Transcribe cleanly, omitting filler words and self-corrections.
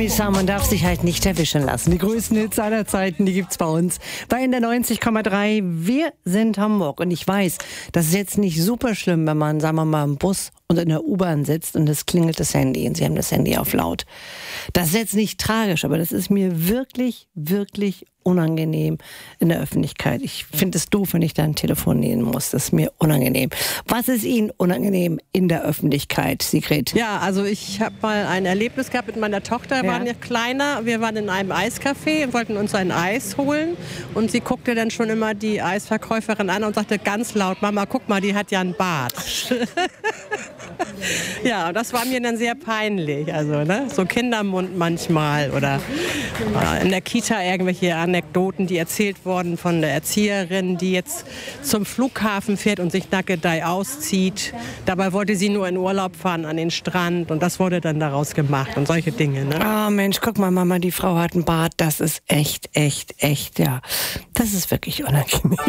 Kommissar, man darf sich halt nicht erwischen lassen. Die größten Hits aller Zeiten, die gibt's bei uns. Bei in der 90,3. Wir sind Hamburg. Und ich weiß, das ist jetzt nicht super schlimm, wenn man, sagen wir mal, im Bus und in der U-Bahn sitzt und es klingelt das Handy und Sie haben das Handy auf laut. Das ist jetzt nicht tragisch, aber das ist mir wirklich, wirklich unangenehm in der Öffentlichkeit. Ich finde es doof, wenn ich da ein Telefon nehmen muss. Das ist mir unangenehm. Was ist Ihnen unangenehm in der Öffentlichkeit, Sigrid? Ja, also ich habe mal ein Erlebnis gehabt mit meiner Tochter, war ja kleiner. Wir waren in einem Eiscafé und wollten uns ein Eis holen. Und sie guckte dann schon immer die Eisverkäuferin an und sagte ganz laut, Mama, guck mal, die hat ja einen Bart. Ja, und das war mir dann sehr peinlich. Also, ne? So Kindermund manchmal oder in der Kita irgendwelche Anekdoten, die erzählt wurden von der Erzieherin, die jetzt zum Flughafen fährt und sich nackedei auszieht. Dabei wollte sie nur in Urlaub fahren an den Strand und das wurde dann daraus gemacht und solche Dinge. Ne? Oh Mensch, guck mal, Mama, die Frau hat einen Bart. Das ist echt, ja. Das ist wirklich unangenehm.